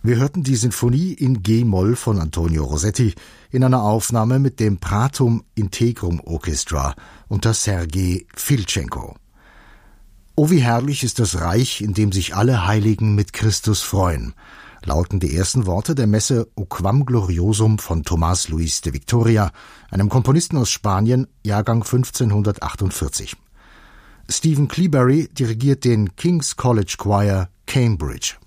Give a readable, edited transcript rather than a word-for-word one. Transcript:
Wir hörten die Sinfonie in G-Moll von Antonio Rossetti in einer Aufnahme mit dem Pratum Integrum Orchestra unter Sergei Filtschenko. O wie herrlich ist das Reich, in dem sich alle Heiligen mit Christus freuen, lauten die ersten Worte der Messe O Quam Gloriosum von Tomás Luis de Victoria, einem Komponisten aus Spanien, Jahrgang 1548. Stephen Cleobury dirigiert den King's College Choir Cambridge.